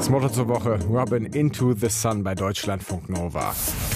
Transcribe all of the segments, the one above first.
Das Motto zur Woche: Robin into the Sun bei Deutschlandfunk Nova.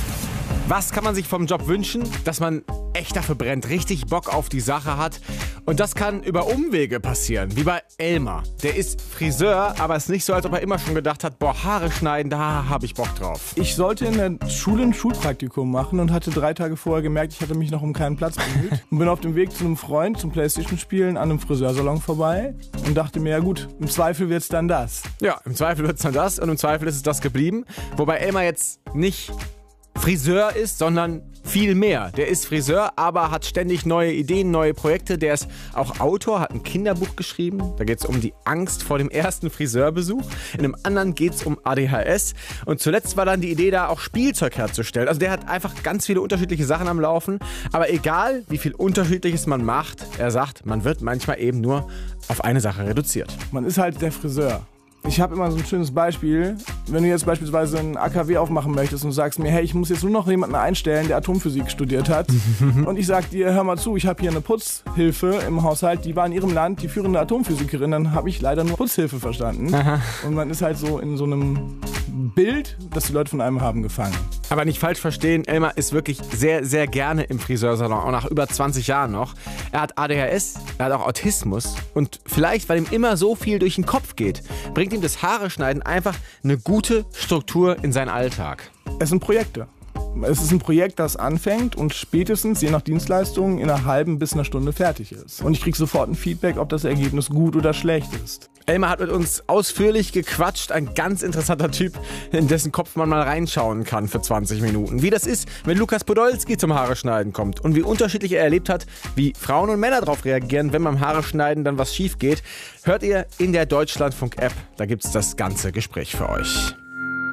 Was kann man sich vom Job wünschen? Dass man echt dafür brennt, richtig Bock auf die Sache hat. Und das kann über Umwege passieren, wie bei Elmar. Der ist Friseur, aber es ist nicht so, als ob er immer schon gedacht hat, boah, Haare schneiden, da habe ich Bock drauf. Ich sollte in der Schule ein Schulpraktikum machen und hatte 3 Tage vorher gemerkt, ich hatte mich noch um keinen Platz bemüht. Und bin auf dem Weg zu einem Freund zum Playstation-Spielen an einem Friseursalon vorbei und dachte mir, ja gut, im Zweifel wird's dann das. Ja, im Zweifel wird's dann das und im Zweifel ist es das geblieben. Wobei Elmar jetzt nicht Friseur ist, sondern viel mehr. Der ist Friseur, aber hat ständig neue Ideen, neue Projekte. Der ist auch Autor, hat ein Kinderbuch geschrieben. Da geht es um die Angst vor dem ersten Friseurbesuch. In einem anderen geht es um ADHS. Und zuletzt war dann die Idee da, auch Spielzeug herzustellen. Also der hat einfach ganz viele unterschiedliche Sachen am Laufen. Aber egal, wie viel Unterschiedliches man macht, er sagt, man wird manchmal eben nur auf eine Sache reduziert. Man ist halt der Friseur. Ich habe immer so ein schönes Beispiel, wenn du jetzt beispielsweise ein AKW aufmachen möchtest und sagst mir, hey, ich muss jetzt nur noch jemanden einstellen, der Atomphysik studiert hat und ich sag dir, hör mal zu, ich habe hier eine Putzhilfe im Haushalt, die war in ihrem Land die führende Atomphysikerin, dann habe ich leider nur Putzhilfe verstanden. Aha. Und man ist halt so in so einem Bild, das die Leute von einem haben, gefangen. Aber nicht falsch verstehen, Elmar ist wirklich sehr, sehr gerne im Friseursalon, auch nach über 20 Jahren noch. Er hat ADHS, er hat auch Autismus und vielleicht, weil ihm immer so viel durch den Kopf geht, bringt ihm das Haare-Schneiden einfach eine gute Struktur in seinen Alltag. Es sind Projekte. Es ist ein Projekt, das anfängt und spätestens, je nach Dienstleistung, in einer halben bis einer Stunde fertig ist. Und ich kriege sofort ein Feedback, ob das Ergebnis gut oder schlecht ist. Elmar hat mit uns ausführlich gequatscht. Ein ganz interessanter Typ, in dessen Kopf man mal reinschauen kann für 20 Minuten. Wie das ist, wenn Lukas Podolski zum Haare schneiden kommt und wie unterschiedlich er erlebt hat, wie Frauen und Männer darauf reagieren, wenn beim Haare schneiden dann was schief geht, hört ihr in der Deutschlandfunk-App. Da gibt's das ganze Gespräch für euch.